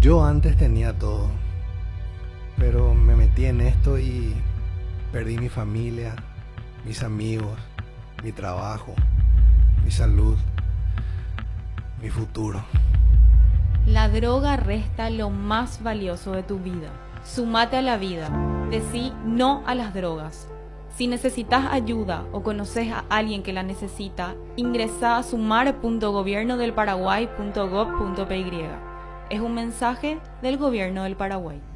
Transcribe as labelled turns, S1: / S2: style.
S1: Yo antes tenía todo, pero me metí en esto y perdí mi familia, mis amigos, mi trabajo, mi salud, mi futuro.
S2: La droga resta lo más valioso de tu vida. Sumate a la vida. Decí no a las drogas. Si necesitas ayuda o conoces a alguien que la necesita, ingresa a sumar.gobiernodelparaguay.gov.py. Es un mensaje del Gobierno del Paraguay.